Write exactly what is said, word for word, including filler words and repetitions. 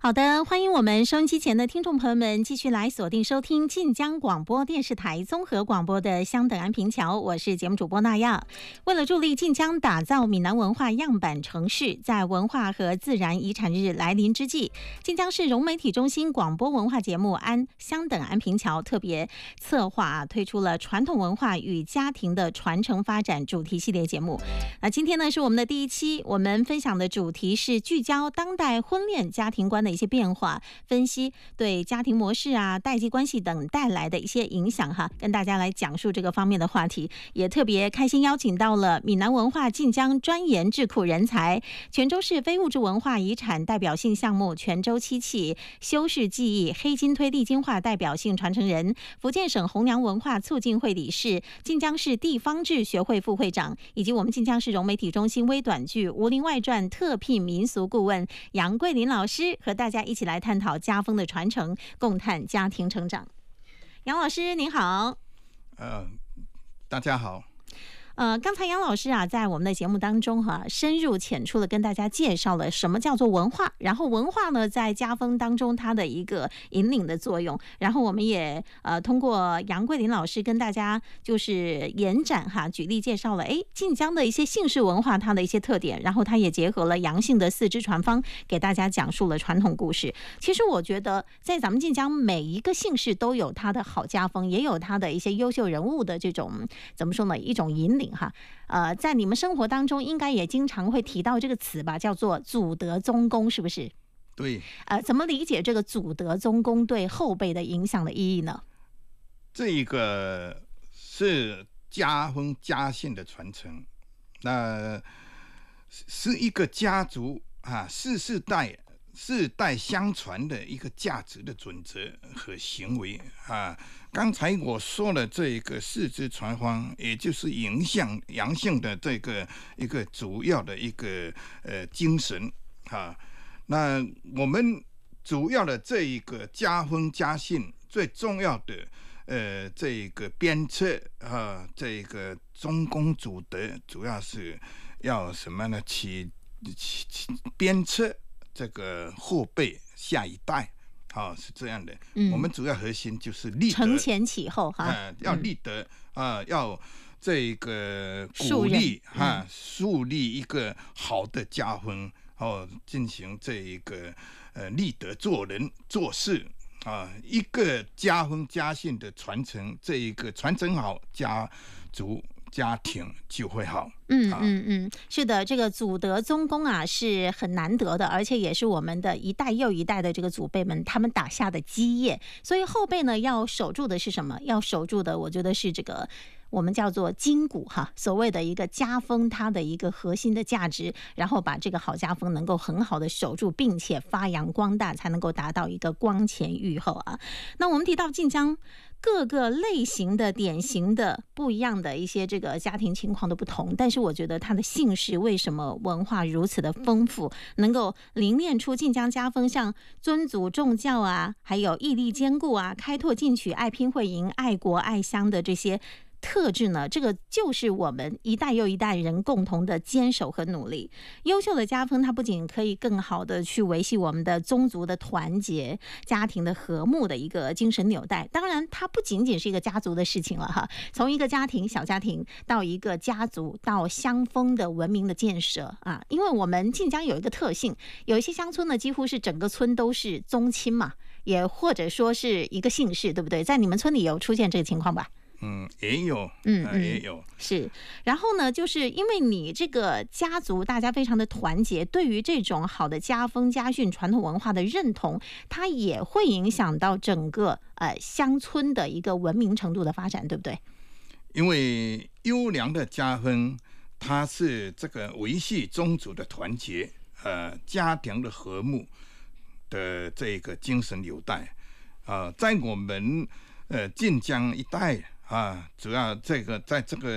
好的，欢迎我们收音机前的听众朋友们继续来锁定收听晋江广播电视台综合广播的香等安平桥，我是节目主播娜亚。为了助力晋江打造闽南文化样板城市，在文化和自然遗产日来临之际，晋江市融媒体中心广播文化节目安香等安平桥特别策划推出了传统文化与家庭的传承发展主题系列节目。那今天呢是我们的第一期，我们分享的主题是聚焦当代婚恋家庭观的一些变化，分析对家庭模式啊、代际关系等带来的一些影响哈，跟大家来讲述这个方面的话题。也特别开心邀请到了闽南文化晋江专研智库人才、泉州市非物质文化遗产代表性项目泉州漆器修饰技艺黑金推地金画代表性传承人、福建省红娘文化促进会理事、晋江市地方志学会副会长，以及我们晋江市融媒体中心微短剧《吴林外传》特聘民俗顾问杨桂林老师，和大家一起来探讨家风的传承，共探家庭成长。杨老师您好。 呃，大家好。 呃，刚才杨老师啊，在我们的节目当中哈、啊，深入浅出的跟大家介绍了什么叫做文化，然后文化呢，在家风当中它的一个引领的作用，然后我们也呃通过杨桂林老师跟大家就是延展哈，举例介绍了哎晋江的一些姓氏文化它的一些特点，然后他也结合了杨姓的四支传方，给大家讲述了传统故事。其实我觉得在咱们晋江每一个姓氏都有它的好家风，也有它的一些优秀人物的这种怎么说呢，一种引领。哈，呃，在你们生活当中应该也经常会提到这个词吧，叫做祖德宗公，是不是？ 对。 呃，怎么理解这个祖德宗公对后辈的影响的意义呢？ 这个是家风家姓的传承，那是一个家族啊，世世代世代相传的一个价值的准则和行为啊。刚才我说了这个四支传方，也就是影响阳性的这个一个主要的一个呃精神啊。那我们主要的这一个家风家姓最重要的呃这个鞭策啊，这个宗公祖德，主要是要什么呢？起起鞭策这个后辈下一代。啊、哦，是这样的、嗯。我们主要核心就是立德， 承前启后哈、 呃，要立德啊、嗯呃，要这个鼓励哈，树立一个好的家风，哦，进行这一个呃立德做人做事啊、呃，一个家风家姓的传承，这一个传承好，家族家庭就会好。 嗯嗯嗯，是的，这个祖德宗公啊是很难得的，而且也是我们的一代又一代的这个祖辈们他们打下的基业，所以后辈呢要守住的是什么？要守住的，我觉得是这个我们叫做筋骨哈，所谓的一个家风，它的一个核心的价值，然后把这个好家风能够很好的守住，并且发扬光大，才能够达到一个光前裕后啊。那我们提到晋江各个类型的典型的不一样的一些这个家庭情况的不同，但是我觉得它的姓氏为什么文化如此的丰富，能够凝练出晋江家风，像尊祖重教啊，还有毅力坚固啊，开拓进取、爱拼会赢、爱国爱乡的这些特质呢，这个就是我们一代又一代人共同的坚守和努力。优秀的家风，它不仅可以更好的去维系我们的宗族的团结、家庭的和睦的一个精神纽带。当然，它不仅仅是一个家族的事情了哈。从一个家庭、小家庭到一个家族，到乡风的文明的建设啊。因为我们晋江有一个特性，有一些乡村呢，几乎是整个村都是宗亲嘛，也或者说是一个姓氏，对不对？在你们村里有出现这个情况吧？ 嗯，也有， 嗯， 呃、也有是。然后呢，就是因为你这个家族大家非常的团结，对于这种好的家风家训传统文化的认同，它也会影响到整个呃乡村的一个文明程度的发展，对不对？ 因为优良的家风，它是这个维系宗族的团结，呃，家庭的和睦的这个精神纽带啊、呃，在我们呃晋江一带。啊，主要这个在这个